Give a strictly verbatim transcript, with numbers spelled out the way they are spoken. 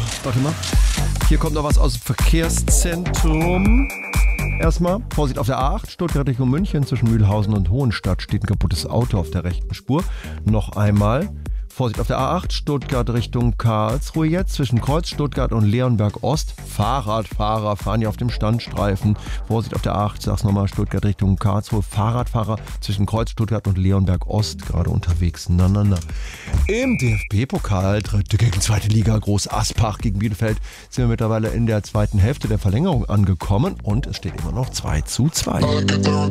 warte mal. Hier kommt noch was aus dem Verkehrszentrum. Erstmal, Vorsicht auf der A acht, Stuttgart Richtung München, zwischen Mühlhausen und Hohenstadt steht ein kaputtes Auto auf der rechten Spur. Noch einmal, Vorsicht auf der A acht, Stuttgart Richtung Karlsruhe jetzt, zwischen Kreuz Stuttgart und Leonberg Ost. Fahrradfahrer fahren hier auf dem Standstreifen. Vorsicht auf der A acht, sag's nochmal, Stuttgart Richtung Karlsruhe. Fahrradfahrer zwischen Kreuz Stuttgart und Leonberg Ost gerade unterwegs. Na, na, na. Im D F B-Pokal, dritte gegen zweite Liga, Groß Aspach gegen Bielefeld, sind wir mittlerweile in der zweiten Hälfte der Verlängerung angekommen und es steht immer noch zwei zu zwei.